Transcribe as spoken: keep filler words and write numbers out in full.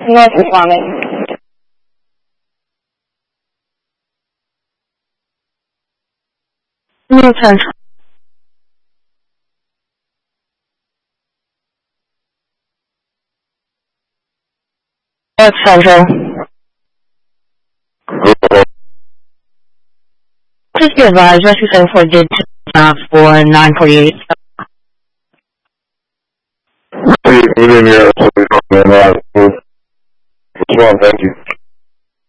North Islamic. New Central. North Central. Please be advised, rescue seven four did uh, for nine forty-eight. We didn't hear us, so we don't know. Thank you.